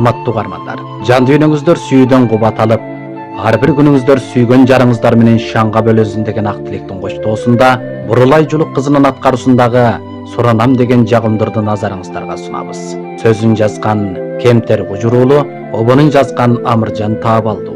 урматтуу угармандар, жан дүйнөңүздөр сүйүүдөн кубат алып, ар бир күнүңүздөр сүйгөн жарыңыздар менен шаңга бөлөсүн деген ак тилектин коштоосунда Бурулай жулук кызынын аткаруусундагы Суранам деген жагымдарды назарыңыздарга сунабыз. Сөзүн жазган Кемтер Кужуруулу, обонун жазган Амыржан Таабалдуу.